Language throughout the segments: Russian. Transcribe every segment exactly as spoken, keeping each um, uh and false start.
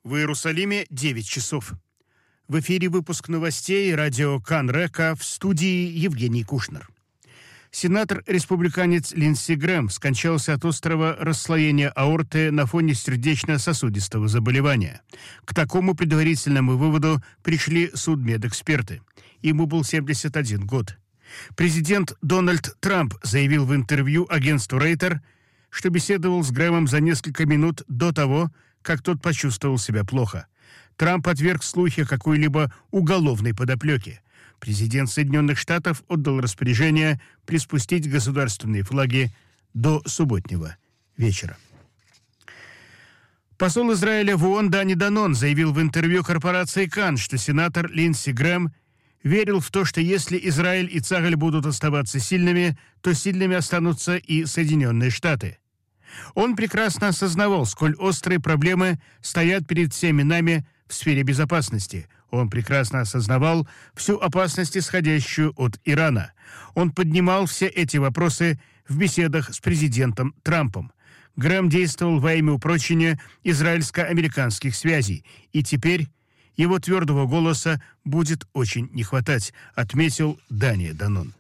В Иерусалиме девять часов. В эфире выпуск новостей радио Кан-Река, в студии Евгений Кушнер. Сенатор-республиканец Линдси Грэм скончался от острого расслоения аорты на фоне сердечно-сосудистого заболевания. К такому предварительному выводу пришли судмедэксперты. Ему был семьдесят один год. Президент Дональд Трамп заявил в интервью агентству Рейтер, что беседовал с Грэмом за несколько минут до того, как тот почувствовал себя плохо. Трамп отверг слухи о какой-либо уголовной подоплеке. Президент Соединенных Штатов отдал распоряжение приспустить государственные флаги до субботнего вечера. Посол Израиля в ООН Дани Данон заявил в интервью корпорации Кан, что сенатор Линдси Грэм верил в то, что если Израиль и Цахаль будут оставаться сильными, то сильными останутся и Соединенные Штаты. Он прекрасно осознавал, сколь острые проблемы стоят перед всеми нами в сфере безопасности. Он прекрасно осознавал всю опасность, исходящую от Ирана. Он поднимал все эти вопросы в беседах с президентом Трампом. Грэм действовал во имя упрочения израильско-американских связей, и теперь его твердого голоса будет очень не хватать, отметил Дани Данон.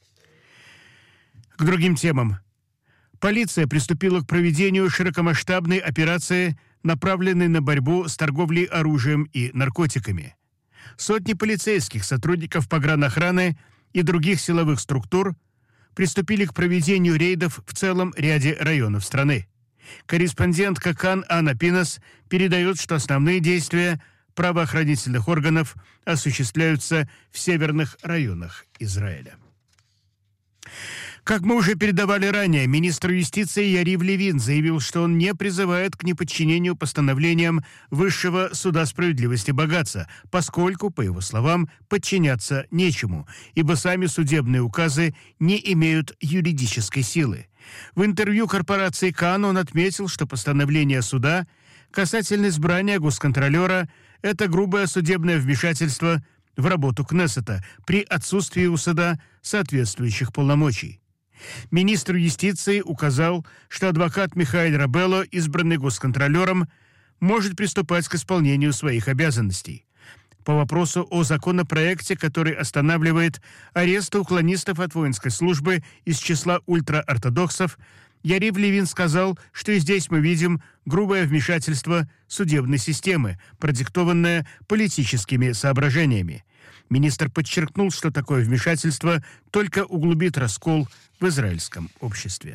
К другим темам. Полиция приступила к проведению широкомасштабной операции, направленной на борьбу с торговлей оружием и наркотиками. Сотни полицейских, сотрудников погранохраны и других силовых структур приступили к проведению рейдов в целом ряде районов страны. Корреспондентка Кан Анна Пинас передает, что основные действия правоохранительных органов осуществляются в северных районах Израиля. Как мы уже передавали ранее, министр юстиции Ярив Левин заявил, что он не призывает к неподчинению постановлениям Высшего суда справедливости Багаца, поскольку, по его словам, подчиняться нечему, ибо сами судебные указы не имеют юридической силы. В интервью корпорации Кан он отметил, что постановление суда касательно избрания госконтролера – это грубое судебное вмешательство в работу Кнессета при отсутствии у суда соответствующих полномочий. Министр юстиции указал, что адвокат Михаэль Рабелло, избранный госконтролером, может приступать к исполнению своих обязанностей. По вопросу о законопроекте, который останавливает аресты уклонистов от воинской службы из числа ультраортодоксов, Ярив Левин сказал, что и здесь мы видим грубое вмешательство судебной системы, продиктованное политическими соображениями. Министр подчеркнул, что такое вмешательство только углубит раскол в израильском обществе.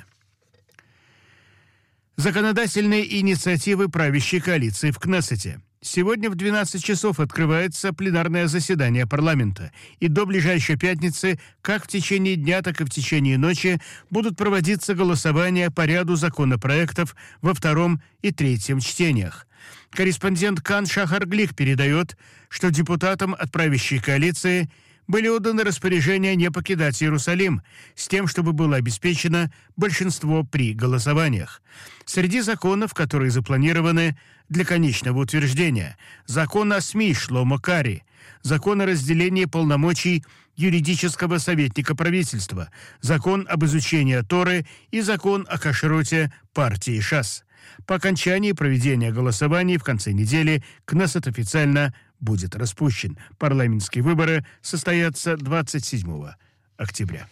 Законодательные инициативы правящей коалиции в Кнессете. Сегодня в двенадцать часов открывается пленарное заседание парламента, и до ближайшей пятницы, как в течение дня, так и в течение ночи, будут проводиться голосования по ряду законопроектов во втором и третьем чтениях. Корреспондент Кан Шахар Глик передает, что депутатам от правящей коалиции были отданы распоряжения не покидать Иерусалим, с тем, чтобы было обеспечено большинство при голосованиях. Среди законов, которые запланированы для конечного утверждения, закон о СМИ Шломо Кари, закон о разделении полномочий юридического советника правительства, закон об изучении Торы и закон о кашруте партии ШАС. По окончании проведения голосований в конце недели Кнессет официально будет распущен. Парламентские выборы состоятся двадцать седьмого октября.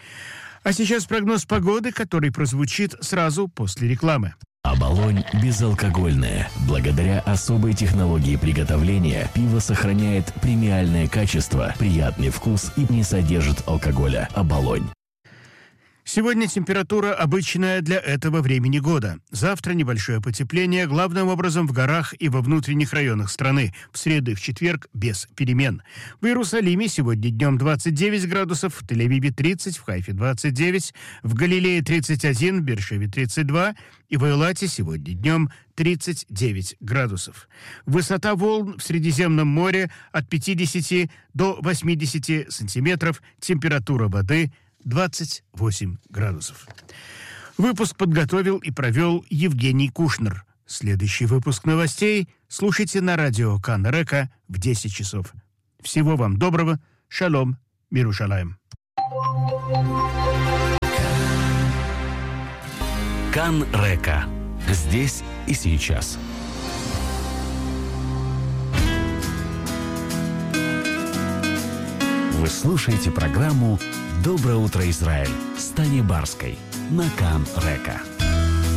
А сейчас прогноз погоды, который прозвучит сразу после рекламы. Оболонь безалкогольное. Благодаря особой технологии приготовления пиво сохраняет премиальное качество, приятный вкус и не содержит алкоголя. Оболонь. Сегодня температура обычная для этого времени года. Завтра небольшое потепление, главным образом в горах и во внутренних районах страны. В среду и в четверг без перемен. В Иерусалиме сегодня днем двадцать девять градусов, в Тель-Авиве тридцать, в Хайфе двадцать девять, в Галилее тридцать один, в Бершеве тридцать два и в Эйлате сегодня днем тридцать девять градусов. Высота волн в Средиземном море от пятидесяти до восьмидесяти сантиметров, температура воды двадцать восемь градусов. Выпуск подготовил и провел Евгений Кушнер. Следующий выпуск новостей слушайте на радио Кан-Река в десять часов. Всего вам доброго. Шалом. Мирушалаем. Кан-Река. Здесь и сейчас. Вы слушаете программу «Доброе утро, Израиль» с Таней Барской на Кан Река.